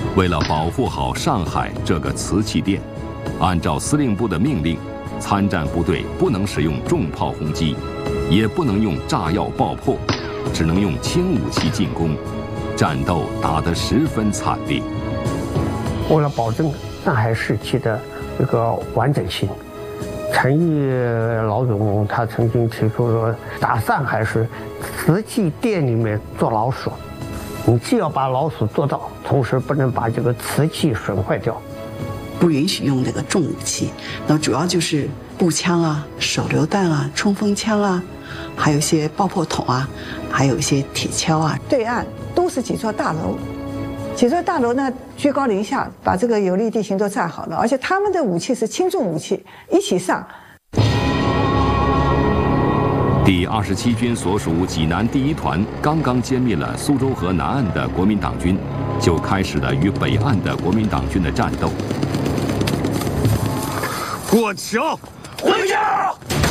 为了保护好上海这个瓷器店，按照司令部的命令，参战部队不能使用重炮轰击，也不能用炸药爆破，只能用轻武器进攻。战斗打得十分惨烈。 为了保证上海市期的这个完整性，陈毅老总他曾经提出说，打上海是瓷器店里面做老鼠，你既要把老鼠做到，同时不能把这个瓷器损坏掉。 不允许用这个重武器，那主要就是步枪啊、手榴弹啊、冲锋枪啊，还有一些爆破筒啊，还有一些铁锹啊。 对岸都是几座大楼，几座大楼呢居高临下，把这个有利地形都站好了，而且他们的武器是轻重武器一起上。 第27军所属济南第1团刚刚歼灭了苏州河南岸的国民党军，就开始了与北岸的国民党军的战斗。 过桥，回家！